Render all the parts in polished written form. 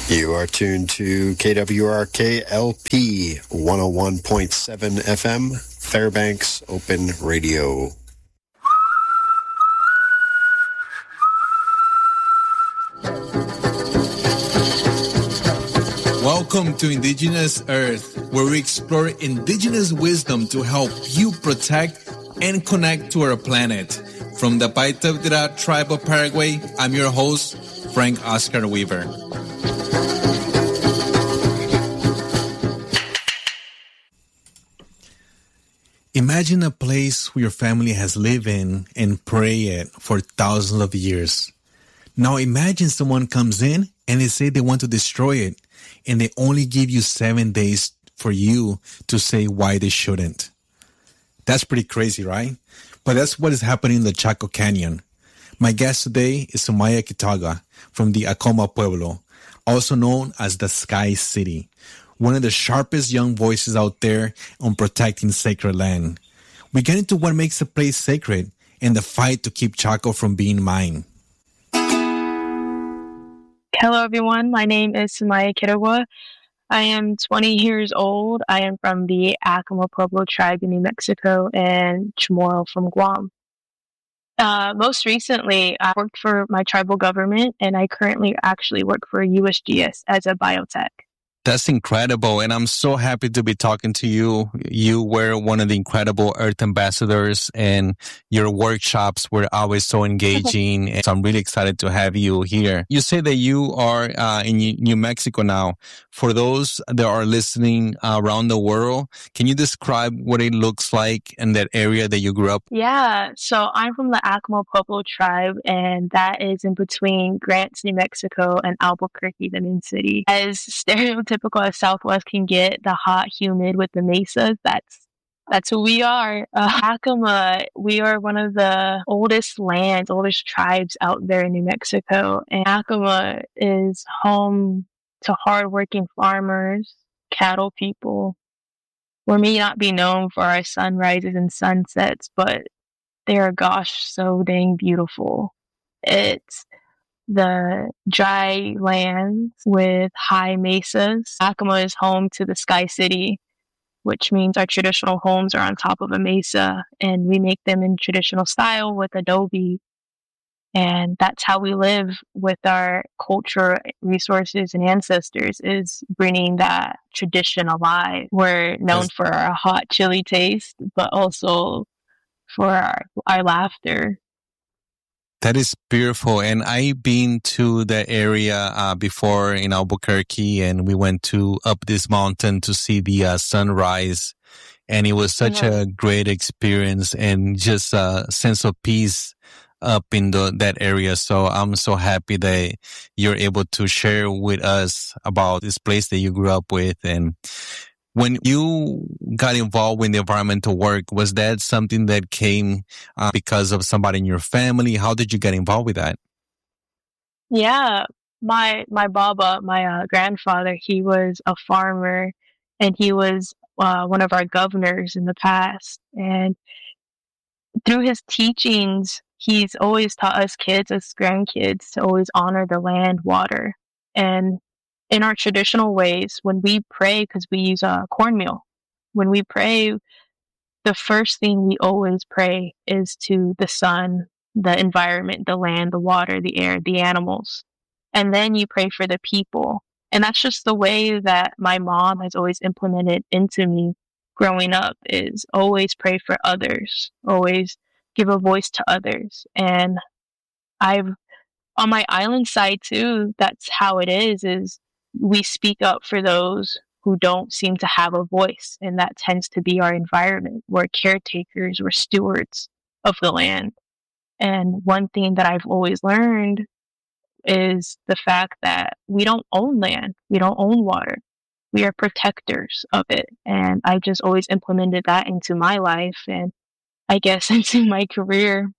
You are tuned to KWRK LP 101.7 FM, Fairbanks Open Radio. Welcome to Indigenous Earth, where we explore indigenous wisdom to help you protect and connect to our planet. From the Paitavdira tribe of Paraguay, I'm your host, Frank Oscar Weaver. Imagine a place where your family has lived in and prayed for thousands of years. Now imagine someone comes in and they say they want to destroy it, and they only give you 7 days for you to say why they shouldn't. That's pretty crazy, right? But that's what is happening in the Chaco Canyon. My guest today is Sumaya Quitaga from the Acoma Pueblo, also known as the Sky City, one of the sharpest young voices out there on protecting sacred land. We get into what makes a place sacred and the fight to keep Chaco from being mined. Hello, everyone. My name is Sumaya Quitaga. I am 20 years old. I am from the Acoma Pueblo tribe in New Mexico and Chamorro from Guam. Most recently, I worked for my tribal government, and I currently actually work for USGS as a biotech. That's incredible, and I'm so happy to be talking to you. You were one of the incredible Earth ambassadors, and your workshops were always so engaging, and so I'm really excited to have you here. You say that you are in New Mexico now. For those that are listening around the world, can you describe what it looks like in that area that you grew up? Yeah, so I'm from the Acoma Pueblo tribe, and that is in between Grants, New Mexico, and Albuquerque, the main city. As stereotypical as Southwest can get, the hot, humid with the mesas, that's who we are. Acoma, we are one of the oldest tribes out there in New Mexico. And Acoma is home to hardworking farmers, cattle people. We may not be known for our sunrises and sunsets, but they are, so dang beautiful. It's the dry lands with high mesas. Acoma is home to the Sky City, which means our traditional homes are on top of a mesa, and we make them in traditional style with adobe. And that's how we live with our culture, resources, and ancestors, is bringing that tradition alive. We're known for our hot, chili taste, but also for our laughter. That is beautiful. And I've been to the area before in Albuquerque, and we went up this mountain to see the sunrise. And it was such a great experience and just a sense of peace up in that area. So I'm so happy that you're able to share with us about this place that you grew up with. And when you got involved in the environmental work, was that something that came because of somebody in your family? How did you get involved with that? Yeah, my baba, my grandfather, he was a farmer, and he was one of our governors in the past. And through his teachings, he's always taught us kids, as grandkids, to always honor the land, water. And in our traditional ways, when we pray, because we use cornmeal, when we pray, the first thing we always pray is to the sun, the environment, the land, the water, the air, the animals. And then you pray for the people. And that's just the way that my mom has always implemented into me growing up, is always pray for others, always give a voice to others. And on my island side too, that's how it is we speak up for those who don't seem to have a voice. And that tends to be our environment. We're caretakers, we're stewards of the land. And one thing that I've always learned is the fact that we don't own land, we don't own water. We are protectors of it. And I just always implemented that into my life, and I guess into my career.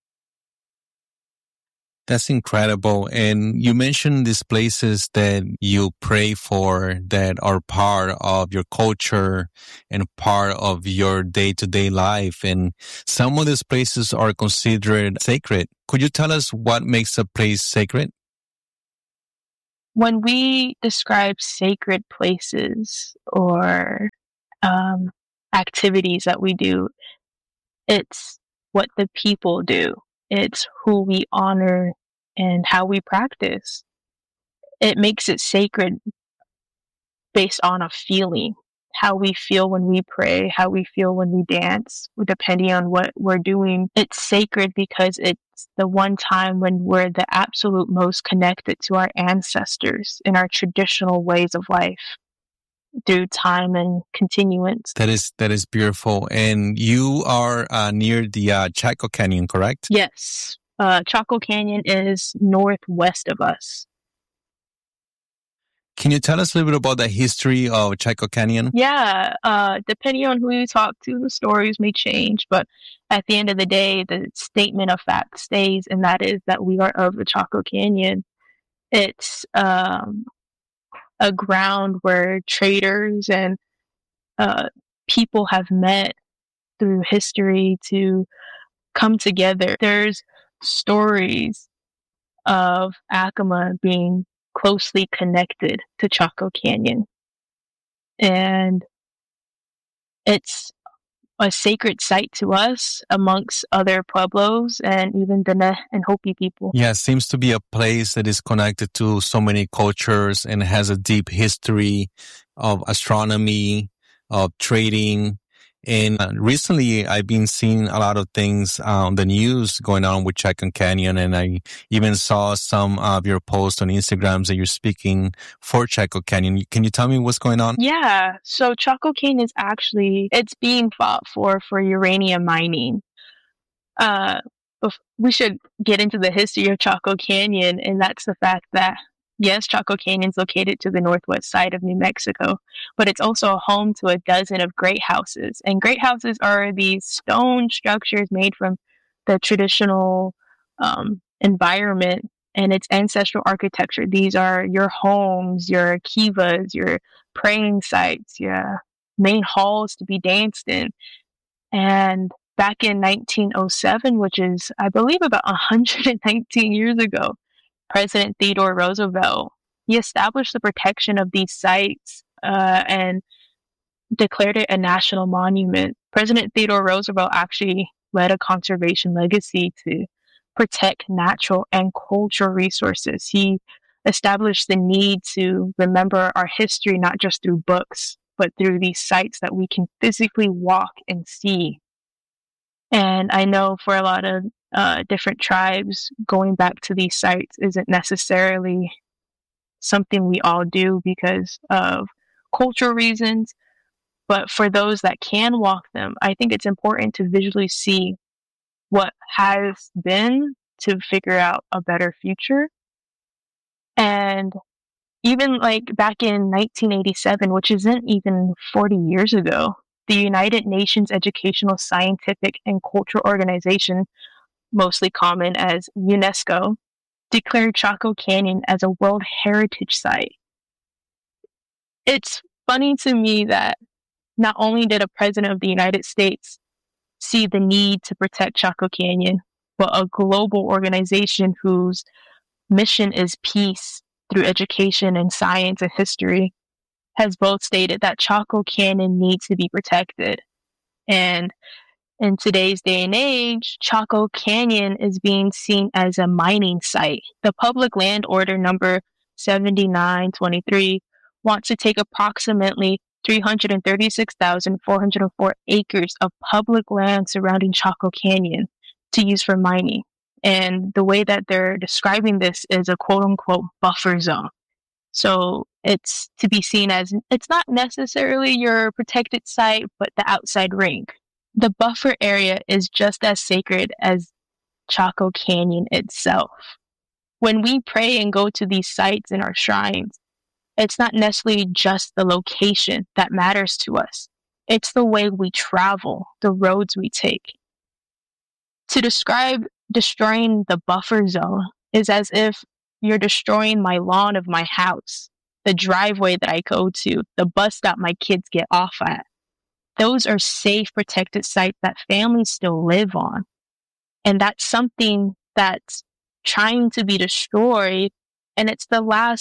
That's incredible. And you mentioned these places that you pray for that are part of your culture and part of your day-to-day life. And some of these places are considered sacred. Could you tell us what makes a place sacred? when we describe sacred places or activities that we do, it's what the people do. It's who we honor and how we practice. It makes it sacred based on a feeling, how we feel when we pray, how we feel when we dance, depending on what we're doing. It's sacred because it's the one time when we're the absolute most connected to our ancestors in our traditional ways of life through time and continuance. That is beautiful. And you are near the Chaco Canyon, correct? Yes. Chaco Canyon is northwest of us. Can you tell us a little bit about the history of Chaco Canyon? Yeah, depending on who you talk to, the stories may change, but at the end of the day, the statement of fact stays, and that is that we are of the Chaco Canyon. It's a ground where traders and people have met through history to come together. There's stories of Acoma being closely connected to Chaco Canyon. And it's a sacred site to us amongst other Pueblos and even Dene and Hopi people. Yeah, it seems to be a place that is connected to so many cultures and has a deep history of astronomy, of trading. And recently, I've been seeing a lot of things on the news going on with Chaco Canyon, and I even saw some of your posts on Instagrams that you're speaking for Chaco Canyon. Can you tell me what's going on? Yeah, so Chaco Canyon is actually, it's being fought for uranium mining. We should get into the history of Chaco Canyon, and that's the fact that yes, Chaco Canyon is located to the northwest side of New Mexico, but it's also home to a dozen of great houses. And great houses are these stone structures made from the traditional environment and its ancestral architecture. These are your homes, your kivas, your praying sites, your main halls to be danced in. And back in 1907, which is, I believe, about 119 years ago, President Theodore Roosevelt, he established the protection of these sites and declared it a national monument. President Theodore Roosevelt actually led a conservation legacy to protect natural and cultural resources. He established the need to remember our history, not just through books, but through these sites that we can physically walk and see. And I know for a lot of different tribes, going back to these sites isn't necessarily something we all do because of cultural reasons. But for those that can walk them, I think it's important to visually see what has been to figure out a better future. And even like back in 1987, which isn't even 40 years ago, the United Nations Educational, Scientific, and Cultural Organization, mostly common as UNESCO, declared Chaco Canyon as a World Heritage Site. It's funny to me that not only did a president of the United States see the need to protect Chaco Canyon, but a global organization whose mission is peace through education and science and history has both stated that Chaco Canyon needs to be protected. And in today's day and age, Chaco Canyon is being seen as a mining site. The Public Land Order number 7923 wants to take approximately 336,404 acres of public land surrounding Chaco Canyon to use for mining. And the way that they're describing this is a quote-unquote buffer zone. So it's to be seen as, it's not necessarily your protected site, but the outside ring. The buffer area is just as sacred as Chaco Canyon itself. When we pray and go to these sites in our shrines, it's not necessarily just the location that matters to us. It's the way we travel, the roads we take. To describe destroying the buffer zone is as if you're destroying my lawn of my house, the driveway that I go to, the bus stop my kids get off at. Those are safe, protected sites that families still live on. And that's something that's trying to be destroyed. And it's the last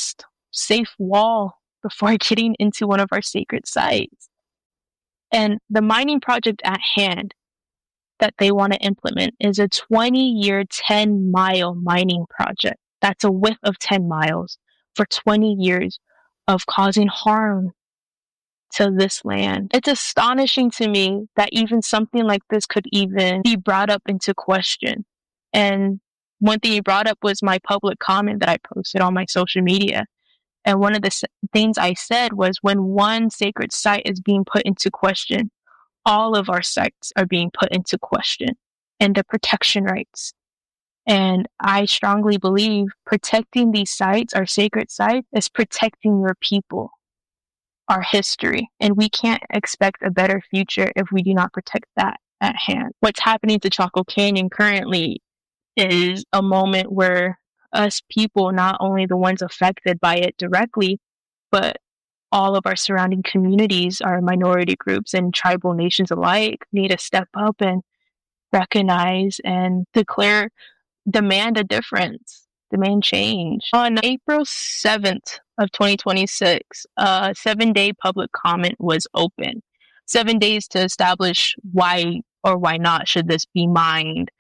safe wall before getting into one of our sacred sites. And the mining project at hand that they want to implement is a 20-year, 10-mile mining project. That's a width of 10 miles for 20 years of causing harm to this land. It's astonishing to me that even something like this could even be brought up into question. And one thing you brought up was my public comment that I posted on my social media. And one of the things I said was, when one sacred site is being put into question, all of our sites are being put into question, and the protection rights. And I strongly believe protecting these sites, our sacred sites, is protecting your people, our history. And we can't expect a better future if we do not protect that at hand. What's happening to Chaco Canyon currently is a moment where us people, not only the ones affected by it directly, but all of our surrounding communities, our minority groups and tribal nations alike, need to step up and recognize and demand a difference, demand change. On April 7th of 2026, a 7-day public comment was open. 7 days to establish why or why not should this be mined.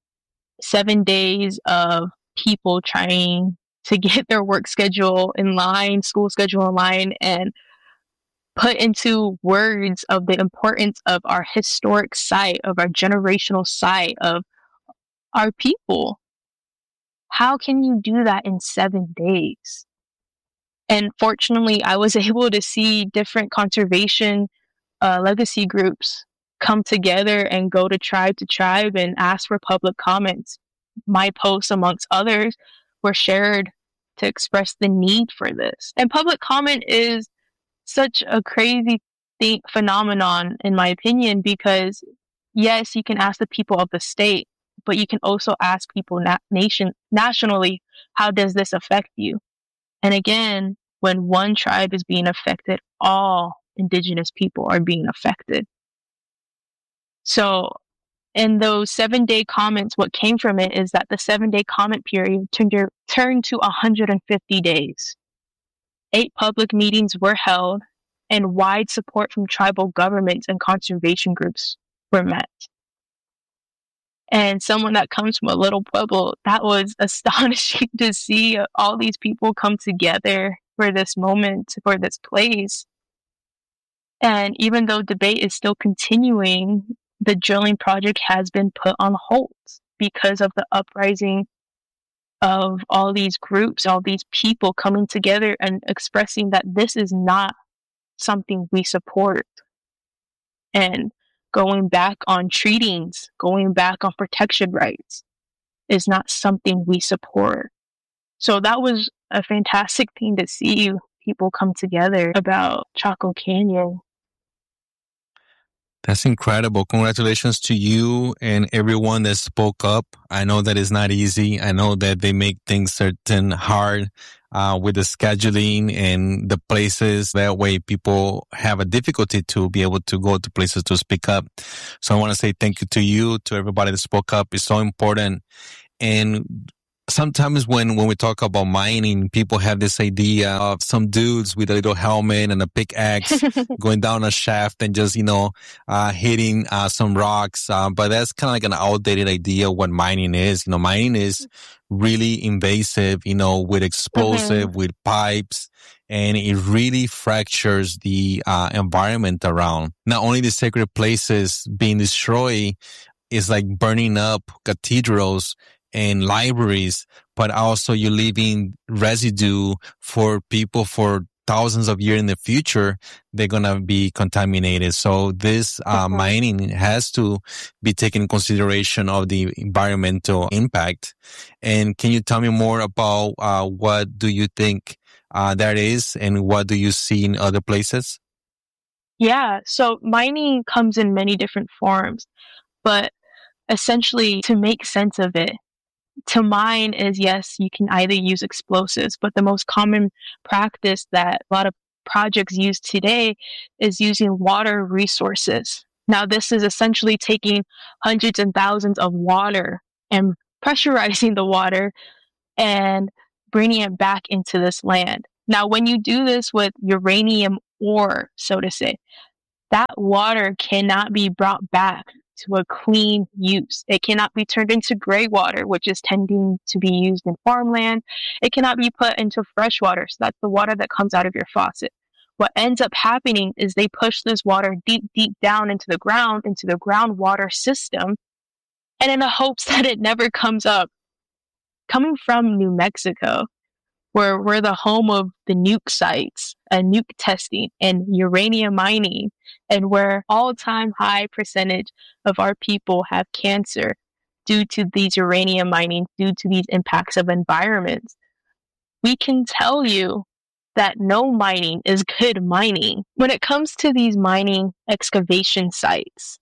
7 days of people trying to get their work schedule in line, school schedule in line, and put into words of the importance of our historic site, of our generational site, of our people. How can you do that in 7 days? And fortunately, I was able to see different conservation legacy groups come together and go to tribe and ask for public comments. My posts, amongst others, were shared to express the need for this. And public comment is such a crazy phenomenon, in my opinion, because yes, you can ask the people of the state, but you can also ask people nationally, how does this affect you? And again, when one tribe is being affected, all indigenous people are being affected. So in those 7-day comments, what came from it is that the 7-day comment period turned to 150 days. 8 public meetings were held, and wide support from tribal governments and conservation groups were met. And someone that comes from a little pueblo, that was astonishing to see all these people come together for this moment, for this place. And even though debate is still continuing, the drilling project has been put on hold because of the uprising of all these groups, all these people coming together and expressing that this is not something we support. And going back on treaties, going back on protection rights is not something we support. So that was a fantastic thing to see people come together about Chaco Canyon. That's incredible. Congratulations to you and everyone that spoke up. I know that it's not easy. I know that they make things certain hard with the scheduling and the places. That way people have a difficulty to be able to go to places to speak up. So I want to say thank you to you, to everybody that spoke up. It's so important. And sometimes when we talk about mining, people have this idea of some dudes with a little helmet and a pickaxe going down a shaft and just, hitting some rocks. But that's kind of like an outdated idea of what mining is. Mining is really invasive, with explosive, with pipes, and it really fractures the environment around. Not only the sacred places being destroyed, it's like burning up cathedrals and libraries, but also you're leaving residue for people for thousands of years in the future. They're going to be contaminated. So this mining has to be taken in consideration of the environmental impact. And can you tell me more about what do you think that is, and what do you see in other places? Yeah, so mining comes in many different forms, but essentially, to make sense of it, to mine is, yes, you can either use explosives, but the most common practice that a lot of projects use today is using water resources. Now, this is essentially taking hundreds and thousands of water and pressurizing the water and bringing it back into this land. Now, when you do this with uranium ore, so to say, that water cannot be brought back to a clean use. It cannot be turned into gray water, which is tending to be used in farmland. It cannot be put into fresh water. So that's the water that comes out of your faucet. What ends up happening is they push this water deep, deep down into the groundwater system, and in the hopes that it never comes up. Coming from New Mexico, where we're the home of the nuke sites and nuke testing and uranium mining, and where all-time high percentage of our people have cancer due to these uranium mining, due to these impacts of environments, we can tell you that no mining is good mining. When it comes to these mining excavation sites,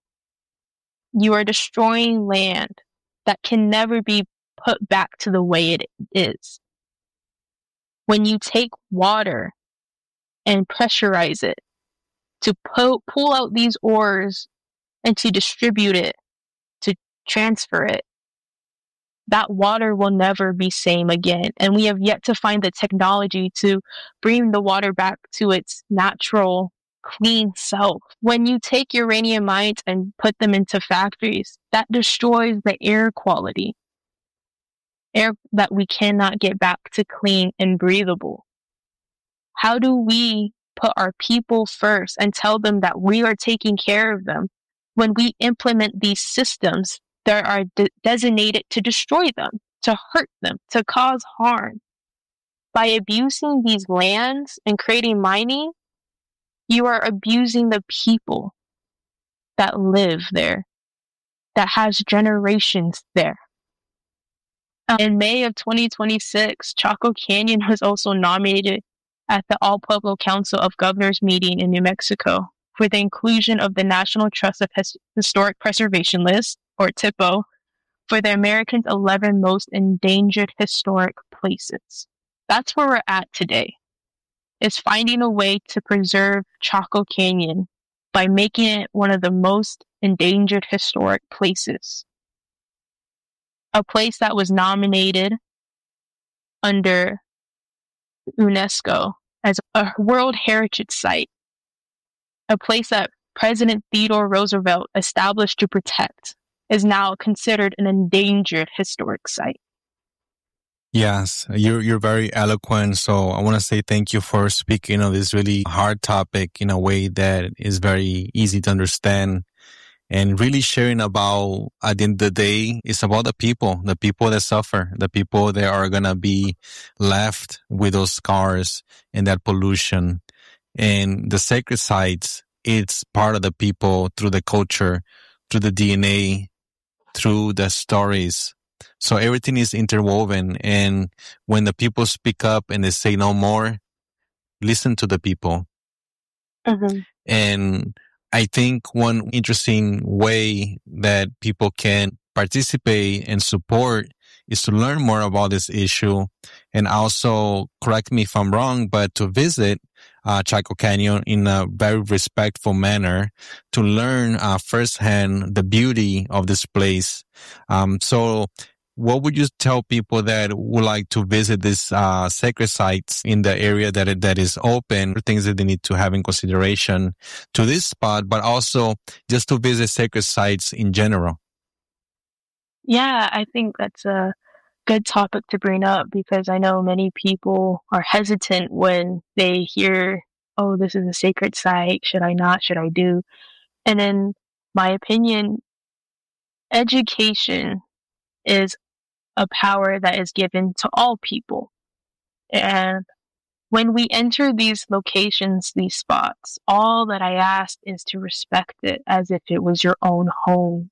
you are destroying land that can never be put back to the way it is. When you take water and pressurize it to pull out these ores and to distribute it, to transfer it, that water will never be same again. And we have yet to find the technology to bring the water back to its natural, clean self. When you take uranium mines and put them into factories, that destroys the air quality. Air that we cannot get back to clean and breathable. How do we put our people first and tell them that we are taking care of them when we implement these systems that are designated to destroy them, to hurt them, to cause harm? By abusing these lands and creating mining, you are abusing the people that live there, that has generations there. In May of 2026, Chaco Canyon was also nominated at the All Pueblo Council of Governors meeting in New Mexico for the inclusion of the National Trust of Historic Preservation List, or TIPO, for the Americans' 11 most endangered historic places. That's where we're at today, is finding a way to preserve Chaco Canyon by making it one of the most endangered historic places. A place that was nominated under UNESCO as a World Heritage Site, a place that President Theodore Roosevelt established to protect, is now considered an endangered historic site. Yes, you're very eloquent. So I want to say thank you for speaking on this really hard topic in a way that is very easy to understand. And really sharing about, at the end of the day, it's about the people that suffer, the people that are going to be left with those scars and that pollution. And the sacred sites, it's part of the people through the culture, through the DNA, through the stories. So everything is interwoven. And when the people speak up and they say no more, listen to the people. Mm-hmm. And I think one interesting way that people can participate and support is to learn more about this issue, and also, correct me if I'm wrong, but to visit Chaco Canyon in a very respectful manner to learn firsthand the beauty of this place. So what would you tell people that would like to visit these sacred sites in the area that is open, things that they need to have in consideration to this spot, but also just to visit sacred sites in general? Yeah, I think that's a good topic to bring up, because I know many people are hesitant when they hear, oh, this is a sacred site. Should I not? Should I do? And in my opinion, education is a power that is given to all people. And when we enter these locations, these spots, all that I ask is to respect it as if it was your own home.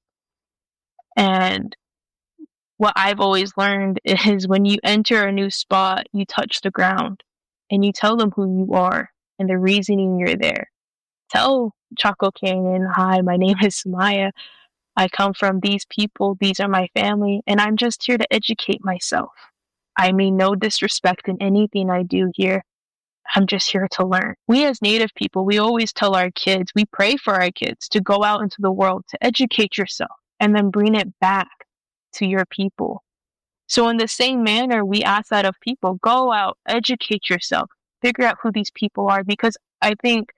And what I've always learned is when you enter a new spot, you touch the ground and you tell them who you are and the reasoning you're there. Tell Chaco Canyon, hi, my name is Samaya. I come from these people. These are my family. And I'm just here to educate myself. I mean no disrespect in anything I do here. I'm just here to learn. We as Native people, we always tell our kids, we pray for our kids to go out into the world, to educate yourself, and then bring it back to your people. So in the same manner, we ask that of people: go out, educate yourself, figure out who these people are, because I think